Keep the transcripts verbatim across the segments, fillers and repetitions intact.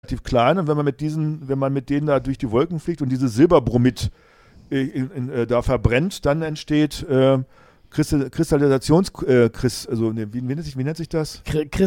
relativ klein und wenn man mit diesen, wenn man mit denen da durch die Wolken fliegt und dieses Silberbromid äh, in, in, äh, da verbrennt, dann entsteht äh, Kristall, Kristallisations, äh, Christ, also ne, wie, wie, nennt sich, wie nennt sich das?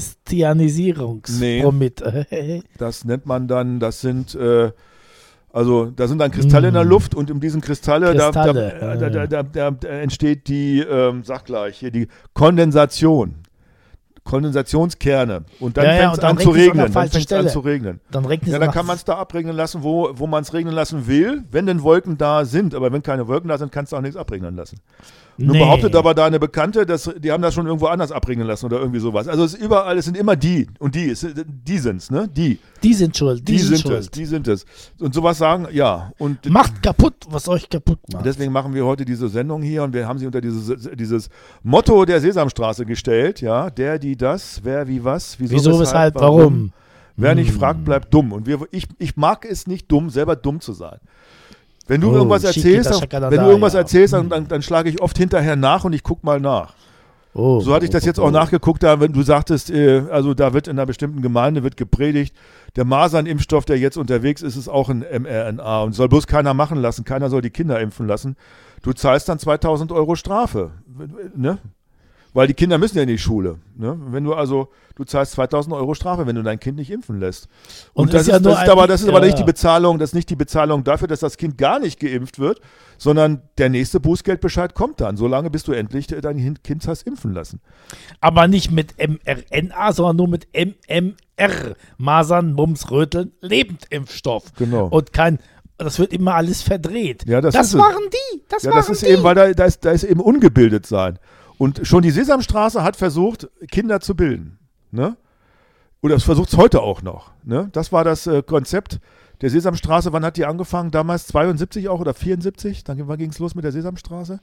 Christianisierungsbromid. Nee, das nennt man dann, das sind äh, also da sind dann Kristalle mm. in der Luft und in diesen Kristalle, Kristalle. Da, da, da, da, da, da entsteht die, ähm, sag gleich, hier die Kondensation. Kondensationskerne. Und dann ja, ja, fängt es an zu regnen. Dann fängt es an zu regnen. Dann, ja, dann kann man es da abregnen lassen, wo, wo man es regnen lassen will, wenn denn Wolken da sind. Aber wenn keine Wolken da sind, kannst du auch nichts abregnen lassen. Nee. Nun behauptet aber da eine Bekannte, dass die haben das schon irgendwo anders abregnen lassen oder irgendwie sowas. Also es ist überall, es sind immer die und die, es, die sind's, ne? Die. Die sind schuld, die, die sind, sind schuld. es, die sind es. Und sowas sagen, ja. Und macht kaputt, was euch kaputt macht. Deswegen machen wir heute diese Sendung hier und wir haben sie unter dieses, dieses Motto der Sesamstraße gestellt, ja. Der, die, das, wer, wie, was, wieso, wieso weshalb, warum. warum. Wer hm. nicht fragt, bleibt dumm. Und wir, ich, ich mag es nicht dumm, selber dumm zu sein. Wenn du oh, irgendwas erzählst, dann, wenn du irgendwas erzählst, dann, dann, dann schlage ich oft hinterher nach und ich gucke mal nach. Oh, so hatte ich das jetzt auch nachgeguckt, da, wenn du sagtest, äh, also da wird in einer bestimmten Gemeinde wird gepredigt, der Masernimpfstoff, der jetzt unterwegs ist, ist auch ein mRNA und soll bloß keiner machen lassen, keiner soll die Kinder impfen lassen. Du zahlst dann zweitausend Euro Strafe, ne? Weil die Kinder müssen ja in die Schule. Ne? Wenn du also, du zahlst zweitausend Euro Strafe, wenn du dein Kind nicht impfen lässt. Und, und das, ist, ja ist, das, ist aber, das ist ja. aber nicht die Bezahlung, das ist nicht die Bezahlung dafür, dass das Kind gar nicht geimpft wird, sondern der nächste Bußgeldbescheid kommt dann, solange bis du endlich dein Kind hast impfen lassen. Aber nicht mit mRNA, sondern nur mit M M R, Masern, Mumps, Röteln, Lebendimpfstoff. Genau. Und kein, das wird immer alles verdreht. Ja, das das ist waren die, das ja, waren das ist die. eben, weil da, da, ist, da ist eben ungebildet sein. Und schon die Sesamstraße hat versucht, Kinder zu bilden. Ne? Oder es versucht es heute auch noch. Ne? Das war das äh, Konzept der Sesamstraße. Wann hat die angefangen? Damals zweiundsiebzig auch oder vierundsiebzig? Dann ging es los mit der Sesamstraße.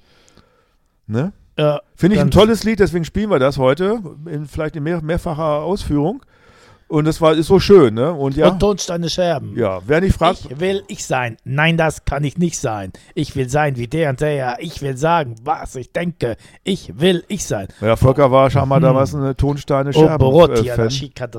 Ne? Äh, Finde ich ein tolles Lied, deswegen spielen wir das heute. In, vielleicht in mehr, mehrfacher Ausführung. Und das war, ist so schön, ne? Und, ja, und Tonsteine Scherben. Ja, wer nicht fragt. Ich will ich sein. Nein, das kann ich nicht sein. Ich will sein wie der und der. Ich will sagen, was ich denke. Ich will ich sein. Ja, Volker war scheinbar hm. damals eine Tonsteine Scherben. Oh, Borottia, der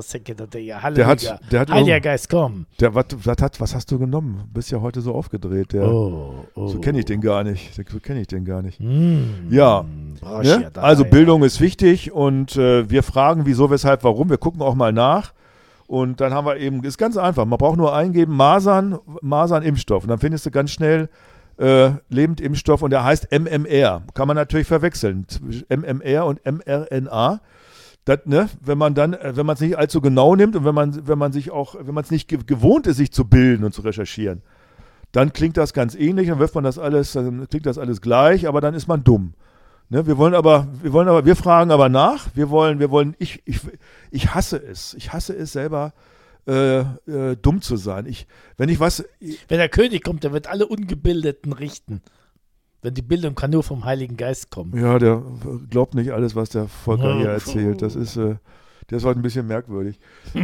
Halleluja. Der hat, Heiliger Geist, komm. Der, was, was, hat, was hast du genommen? Du bist ja heute so aufgedreht. Der, oh, oh. So kenne ich den gar nicht. So kenne ich den gar nicht. Mm. Ja. Ne? Also Bildung ist wichtig und äh, wir fragen, wieso, weshalb, warum. Wir gucken auch mal nach. Und dann haben wir eben, ist ganz einfach, man braucht nur eingeben, Masern, Masernimpfstoff. Und dann findest du ganz schnell äh, Lebendimpfstoff und der heißt M M R. Kann man natürlich verwechseln. M M R und mRNA. Das, ne, wenn man dann, wenn man es nicht allzu genau nimmt und wenn man, wenn man sich auch, wenn man es nicht gewohnt ist, sich zu bilden und zu recherchieren, dann klingt das ganz ähnlich, dann wirft man das alles, dann klingt das alles gleich, aber dann ist man dumm. Ne, wir wollen aber, wir wollen aber, wir fragen aber nach. Wir wollen, wir wollen, ich, ich, ich hasse es. Ich hasse es selber, äh, äh, dumm zu sein. Ich, wenn ich was. Ich, wenn der König kommt, der wird alle Ungebildeten richten. Denn die Bildung kann nur vom Heiligen Geist kommen. Ja, der glaubt nicht alles, was der Volker hier erzählt. Das ist, äh, der ist heute ein bisschen merkwürdig.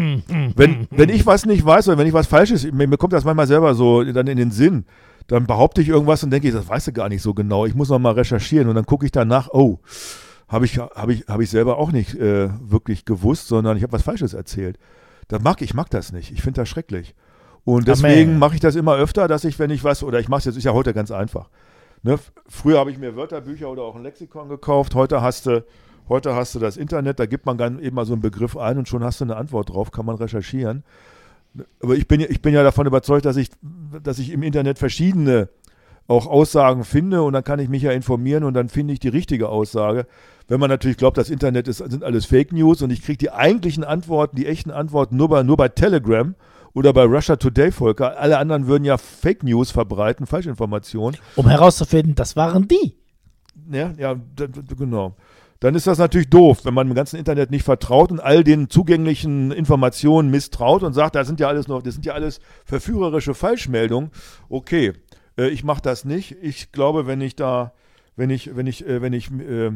wenn, wenn ich was nicht weiß oder wenn ich was Falsches, mir, mir kommt das manchmal selber so dann in den Sinn. Dann behaupte ich irgendwas und denke ich, das weißt du gar nicht so genau. Ich muss noch mal recherchieren und dann gucke ich danach, oh, habe ich, hab ich, hab ich selber auch nicht äh, wirklich gewusst, sondern ich habe was Falsches erzählt. Das mag, ich mag das nicht. Ich finde das schrecklich. Und deswegen mache ich das immer öfter, dass ich, wenn ich was, oder ich mache es jetzt, ist ja heute ganz einfach. Ne? Früher habe ich mir Wörterbücher oder auch ein Lexikon gekauft. Heute hast du, heute hast du das Internet, da gibt man dann eben mal so einen Begriff ein und schon hast du eine Antwort drauf, kann man recherchieren. Aber ich bin, ich bin ja davon überzeugt, dass ich, dass ich im Internet verschiedene auch Aussagen finde und dann kann ich mich ja informieren und dann finde ich die richtige Aussage. Wenn man natürlich glaubt, das Internet ist, sind alles Fake News und ich kriege die eigentlichen Antworten, die echten Antworten nur bei, nur bei Telegram oder bei Russia Today, Volker. Alle anderen würden ja Fake News verbreiten, Falschinformationen. Um herauszufinden, das waren die. Ja, ja, d- d- genau. Dann ist das natürlich doof, wenn man dem ganzen Internet nicht vertraut und all den zugänglichen Informationen misstraut und sagt, das sind ja alles noch, das sind ja alles verführerische Falschmeldungen. Okay, äh, ich mache das nicht. Ich glaube, wenn ich da, wenn ich, wenn ich, äh, wenn ich äh,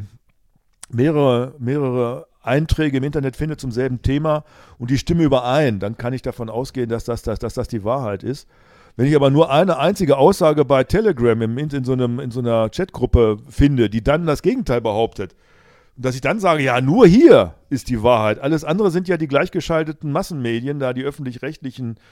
mehrere, mehrere Einträge im Internet finde zum selben Thema und die stimmen überein, dann kann ich davon ausgehen, dass das, dass, dass das die Wahrheit ist. Wenn ich aber nur eine einzige Aussage bei Telegram im, in, so einem, in so einer Chatgruppe finde, die dann das Gegenteil behauptet, Und dass ich dann sage, ja, nur hier ist die Wahrheit. Alles andere sind ja die gleichgeschalteten Massenmedien, da die öffentlich-rechtlichen